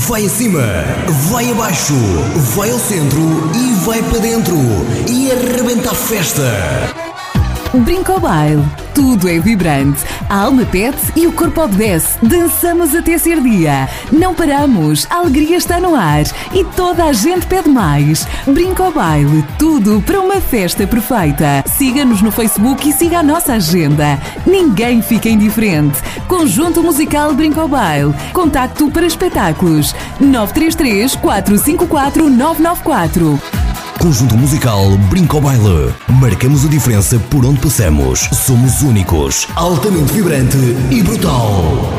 Vai acima, vai abaixo, vai ao centro e vai para dentro. E arrebenta a festa. Brincobile. Tudo é vibrante. A alma pede e o corpo obedece. Dançamos até ser dia. Não paramos. A alegria está no ar. E toda a gente pede mais. Brincobile. Tudo para uma festa perfeita. Siga-nos no Facebook e siga a nossa agenda. Ninguém fica indiferente. Conjunto Musical Brincobile. Contacto para espetáculos 933 454 994. Conjunto Musical Brincobile. Marcamos a diferença por onde passamos. Somos únicos, altamente vibrante e brutal.